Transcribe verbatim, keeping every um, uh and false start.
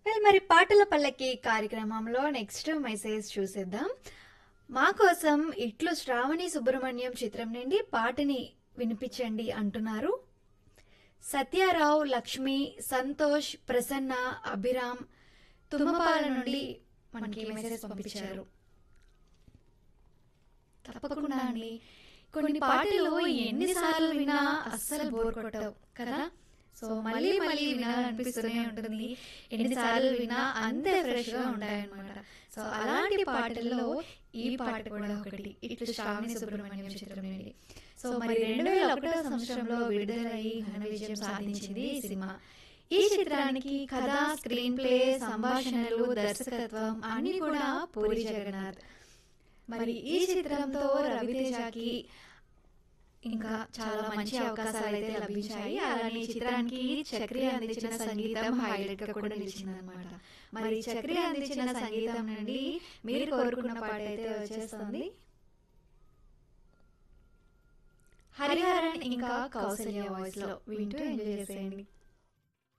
Well మరి పాటల పల్లకి కార్యక్రమంలో నెక్స్ట్ మెసేజ్ చూసేద్దాం. మా కోసం ఇట్లు శ్రావణి సుబ్రహ్మణ్యం చిత్రం నుండి పాటని వినిపించండి అంటున్నారు. సత్యారావు, లక్ష్మి, సంతోష్, ప్రసన్న, అభిరామ్ తుమ్మపాల నుండి మనకి మెసేజ్ పంపించారు. తప్పకుండా అండి, కొన్ని పాటలు ఎన్నిసార్లు వినా అస్సలు బోర్ కొట్టవు కదా. సో మళ్ళీ మళ్ళీ వినాలనిపిస్తూనే ఉంటుంది. ఎన్నిసార్లు వినా అంతే ఫ్రెష్గా ఉంటాయన్నమాట. సో అలాంటి పాటల్లో ఈ పాట కూడా ఒకటి, ఇట్లు శ్రావణి సుబ్రహ్మణ్యం చిత్రం నుండి. సో మరి రెండు వేల ఒకటో సంవత్సరంలో విడుదలై ఘన విజయం సాధించింది ఈ సినిమా. ఈ చిత్రానికి కథ, స్క్రీన్ ప్లే, సంభాషణలు, దర్శకత్వం అన్ని కూడా పూరి జగన్నాథ్. మరి ఈ చిత్రంతో రవితేజకి ఇంకా చాలా మంచి అవకాశాలు అయితే లభించాయి. అలానే ఈ చిత్రానికి చక్రి అందించిన సంగీతం హైలైట్ గా కూడా నిలిచిందనమాట. మరి చక్రి అందించిన సంగీతం నుండి మీరు కోరుకున్న పాట అయితే వచ్చేస్తుంది. హరిహరన్ ఇంకా కౌసల్య వాయిస్ లో వింటూ ఎంజాయ్ చేసేయండి.